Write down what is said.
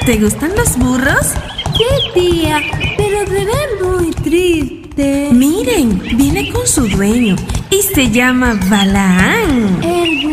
¿Te gustan los burros? Sí, tía, pero se ve muy triste. Miren, viene con su dueño y se llama Balaán. El